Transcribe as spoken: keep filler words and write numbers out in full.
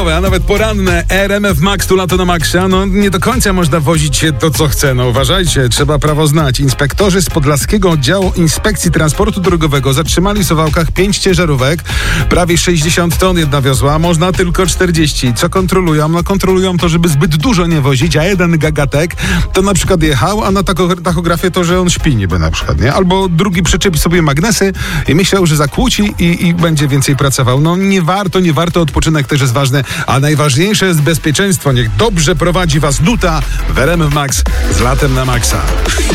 popołudniowe, a nawet poranne R M F Max, tu lato na maksa. No nie do końca można wozić się to, co chce. No uważajcie, trzeba prawo znać. Inspektorzy z Podlaskiego Oddziału Inspekcji Transportu Drogowego zatrzymali w Suwałkach pięć ciężarówek. Prawie sześćdziesiąt ton jedna wiozła, można tylko czterdzieści. Co kontrolują? No kontrolują to, żeby zbyt dużo nie wozić, a jeden gagatek to na przykład jechał, a na tachografie to, że on śpi niby na przykład, nie? Albo drugi przyczepi sobie magnesy i myślał, że zakłóci i, i będzie więcej pracował. No nie warto, nie warto, odpoczynek też jest ważny, a najważniejsze jest bezpieczeństwo. Niech dobrze prowadzi was Nuta w R M F Max z latem na maksa.